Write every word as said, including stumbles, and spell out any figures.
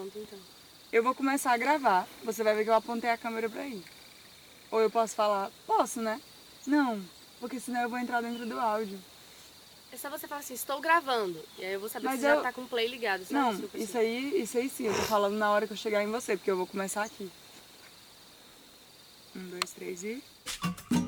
pronto, então. Eu vou começar a gravar, você vai ver que eu apontei a câmera pra ir. Ou eu posso falar, posso, né? Não, porque senão eu vou entrar dentro do áudio. É só você falar assim, estou gravando. E aí eu vou saber Mas que você eu... já tá com o play ligado. Só Não, isso, que eu preciso. isso aí, isso aí sim, eu tô falando na hora que eu chegar em você, porque eu vou começar aqui. Um, dois, três e...